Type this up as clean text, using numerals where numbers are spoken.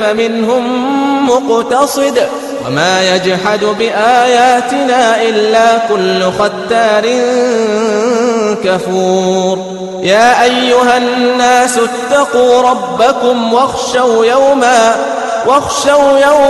فمنهم مقتصد وما يجحد بآياتنا إلا كل ختار كفور يا أيها الناس اتقوا ربكم واخشوا يوما